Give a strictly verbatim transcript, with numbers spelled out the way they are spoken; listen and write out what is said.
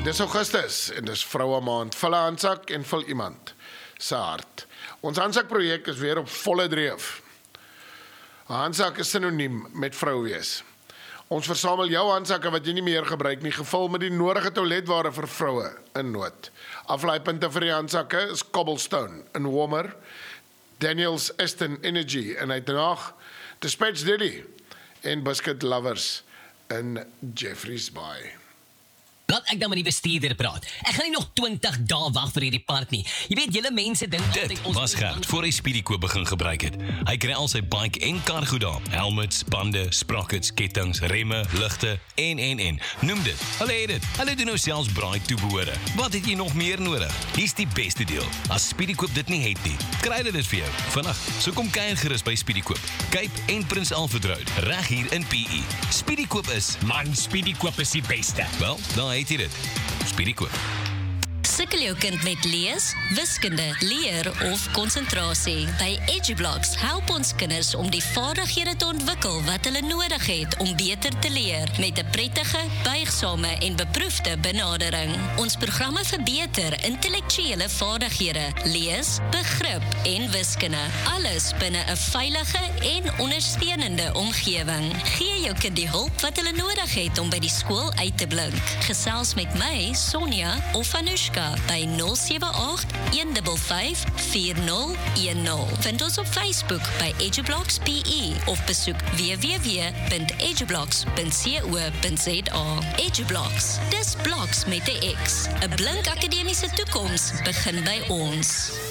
Dis Augustus en dis vroue maand. Vul 'n handsak en vul iemand se hart. Ons handsakprojek is weer op volle dreef. 'n Handsak is sinoniem met vrou wees. Ons versamel jou handsakke wat jy nie meer gebruik nie, gevul met die nodige toiletware vir vroue in nood. Aflaaipunte vir die handsakke is Cobblestone in Warmer, Daniels Aston Energy in Uitenhaag, Dispatch Deli en Biscuit Lovers in Jeffreys Bay. Laat ek dan met die bestuurder praat. Ek gaan nie nog twintig dae wag vir hierdie part nie. Jy weet, julle mense dink Dit was Gert voor hy Speedykoop begin gebruik het. Hy kry al sy bike en kar goed daar. Helmets, bande, sprockets, kettings, remme, ligte en en en. Noem dit. Hulle het dit. Hulle doen nou selfs braai toebehore. Wat het jy nog meer nodig? Hier's die beste deel. As Speedykoop dit nie het nie, kry hulle dit vir jou. Vandag, so kom kuier gerus by Speedykoop. Cape en Prins Alfred Road, reg hier in P E. Speedykoop is, Man, Speedykoop is die beste. wel, daar het jy dit. Speedykoop. Sukkel jou kind met lees, wiskunde, leer of konsentrasie? By EduBlocks help ons kinders om die vaardighede te ontwikkel wat hulle nodig het om beter te leer met 'n prettige, buigsame en beproefde benadering. Ons programme verbeter intellektuele vaardighede, lees, begrip en wiskunde. Alles binne 'n veilige en ondersteunende omgewing. Gee jou kind die hulp wat hulle nodig het om by die skool uit te blink. Gesels met my, Sonja of Anushka by nul sewe agt, een vyf vyf, vier nul een nul. Vind ons op Facebook by EduBlocks P E of besoek w w w punt edublocks punt co punt z a. EduBlocks, dis bloks met 'n X. 'n blink akademiese toekoms begin by ons.